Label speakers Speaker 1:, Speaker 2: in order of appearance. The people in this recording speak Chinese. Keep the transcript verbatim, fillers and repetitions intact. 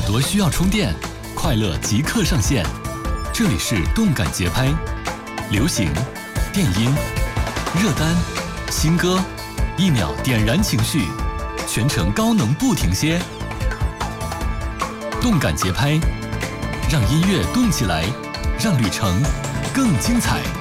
Speaker 1: 朵需要充电，快乐即刻上线。这里是动感节拍，流行、电音、热单、新歌，一秒点燃情绪，全程高能不停歇。动感节拍，让音乐动起来，让旅程更精彩。